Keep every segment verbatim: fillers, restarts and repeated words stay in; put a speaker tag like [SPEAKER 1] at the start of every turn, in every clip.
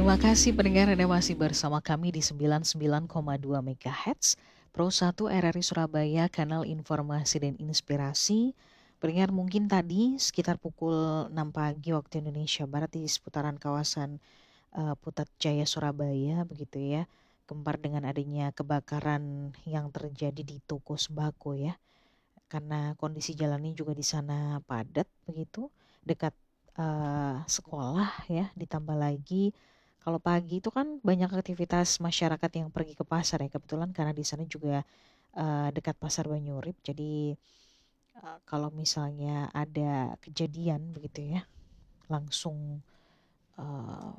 [SPEAKER 1] Terima kasih pendengar Anda masih bersama kami di sembilan puluh sembilan koma dua MHz Pro satu R R I Surabaya, kanal informasi dan inspirasi. Pendengar, mungkin tadi sekitar pukul enam pagi waktu Indonesia Barat di seputaran kawasan uh, Putat Jaya Surabaya begitu ya. Gempar dengan adanya kebakaran yang terjadi di toko sembako ya. Karena kondisi jalannya juga di sana padat begitu, dekat uh, sekolah ya, ditambah lagi kalau pagi itu kan banyak aktivitas masyarakat yang pergi ke pasar ya, kebetulan karena di sana juga uh, dekat pasar Banyurip. Jadi uh, kalau misalnya ada kejadian begitu ya, langsung uh,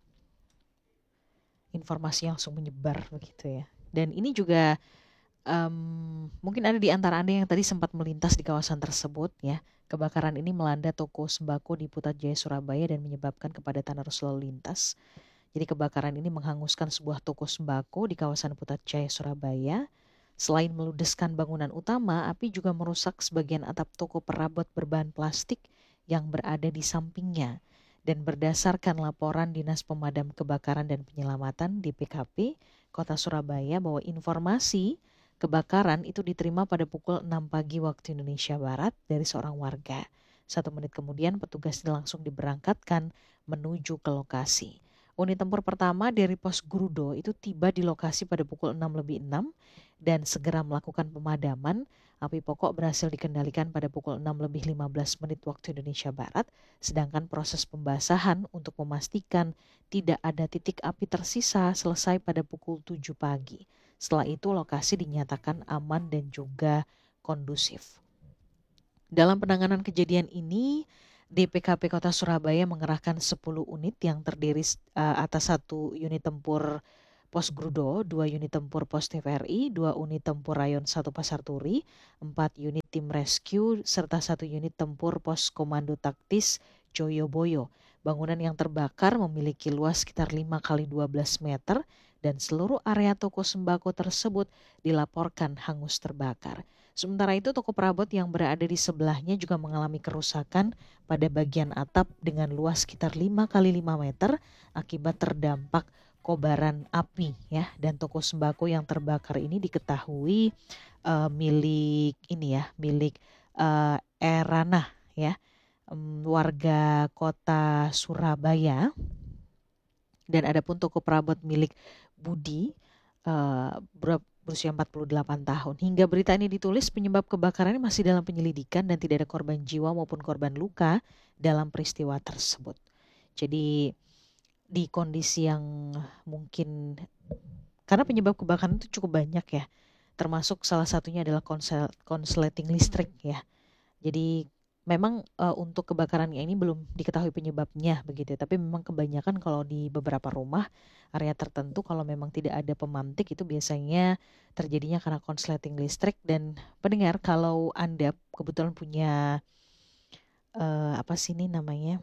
[SPEAKER 1] informasi langsung menyebar begitu ya. Dan ini juga um, mungkin ada di antara Anda yang tadi sempat melintas di kawasan tersebut ya. Kebakaran ini melanda toko sembako di Putat Jaya Surabaya dan menyebabkan kepadatan arus lalu lintas. Jadi kebakaran ini menghanguskan sebuah toko sembako di kawasan Putat Jaya Surabaya. Selain meludeskan bangunan utama, api juga merusak sebagian atap toko perabot berbahan plastik yang berada di sampingnya. Dan berdasarkan laporan Dinas Pemadam Kebakaran dan Penyelamatan D P K P Kota Surabaya bahwa informasi kebakaran itu diterima pada pukul enam pagi waktu Indonesia Barat dari seorang warga. Satu menit kemudian petugas langsung diberangkatkan menuju ke lokasi. Unit tempur pertama dari pos Grudo itu tiba di lokasi pada pukul enam lebih enam dan segera melakukan pemadaman. Api pokok berhasil dikendalikan pada pukul enam lebih lima belas menit waktu Indonesia Barat, sedangkan proses pembasahan untuk memastikan tidak ada titik api tersisa selesai pada pukul tujuh pagi. Setelah itu lokasi dinyatakan aman dan juga kondusif. Dalam penanganan kejadian ini, D P K P Kota Surabaya mengerahkan sepuluh unit yang terdiri uh, atas satu unit tempur Pos Grudo, dua unit tempur Pos T V R I, dua unit tempur Rayon satu Pasar Turi, empat unit tim rescue, serta satu unit tempur Pos Komando Taktis Joyoboyo. Bangunan yang terbakar memiliki luas sekitar lima kali dua belas meter dan seluruh area toko sembako tersebut dilaporkan hangus terbakar. Sementara itu toko perabot yang berada di sebelahnya juga mengalami kerusakan pada bagian atap dengan luas sekitar lima kali lima meter akibat terdampak kobaran api ya, dan toko sembako yang terbakar ini diketahui uh, milik ini ya, milik uh, Erana ya, um, warga kota Surabaya. Dan ada pun toko perabot milik Budi uh, berusia empat puluh delapan tahun. Hingga berita ini ditulis, penyebab kebakaran ini masih dalam penyelidikan dan tidak ada korban jiwa maupun korban luka dalam peristiwa tersebut. Jadi di kondisi yang mungkin, karena penyebab kebakaran itu cukup banyak ya, termasuk salah satunya adalah konsel, konsleting listrik ya. Jadi memang uh, untuk kebakarannya ini belum diketahui penyebabnya begitu, tapi memang kebanyakan kalau di beberapa rumah area tertentu kalau memang tidak ada pemantik itu biasanya terjadinya karena konsleting listrik. Dan pendengar, kalau Anda kebetulan punya uh, apa sih ini namanya,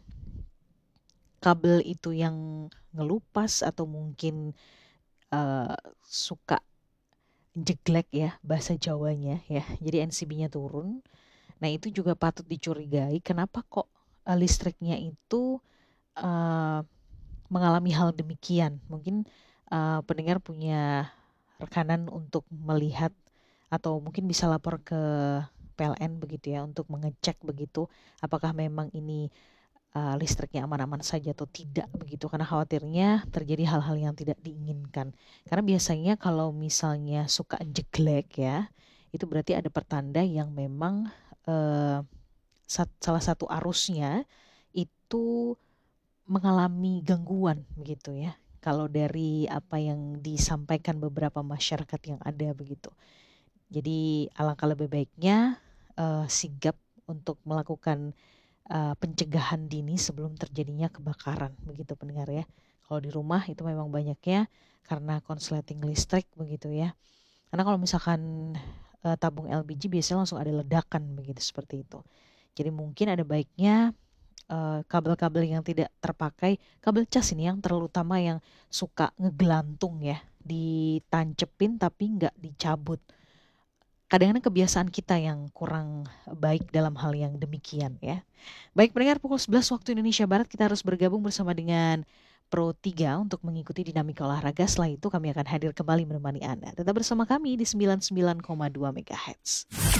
[SPEAKER 1] kabel itu yang ngelupas atau mungkin uh, suka jeglek ya bahasa Jawanya ya, jadi N C B-nya turun. Nah itu juga patut dicurigai, kenapa kok uh, listriknya itu uh, mengalami hal demikian. Mungkin uh, pendengar punya rekanan untuk melihat atau mungkin bisa lapor ke P L N begitu ya, untuk mengecek begitu apakah memang ini uh, listriknya aman-aman saja atau tidak begitu, karena khawatirnya terjadi hal-hal yang tidak diinginkan. Karena biasanya kalau misalnya suka jeglek ya, itu berarti ada pertanda yang memang uh, sat- salah satu arusnya itu mengalami gangguan begitu ya. Kalau dari apa yang disampaikan beberapa masyarakat yang ada begitu. Jadi alangkah lebih baiknya uh, sigap untuk melakukan uh, pencegahan dini sebelum terjadinya kebakaran begitu pendengar ya. Kalau di rumah itu memang banyaknya karena konsleting listrik begitu ya. Karena kalau misalkan uh, tabung L P G biasanya langsung ada ledakan begitu, seperti itu. Jadi mungkin ada baiknya uh, kabel-kabel yang tidak terpakai, kabel cas ini yang terutama yang suka ngegelantung ya, ditancepin tapi nggak dicabut. Kadang-kadang kebiasaan kita yang kurang baik dalam hal yang demikian ya. Baik pendengar, pukul sebelas waktu Indonesia Barat kita harus bergabung bersama dengan Pro tiga untuk mengikuti dinamika olahraga. Setelah itu kami akan hadir kembali menemani Anda. Tetap bersama kami di sembilan puluh sembilan koma dua MHz.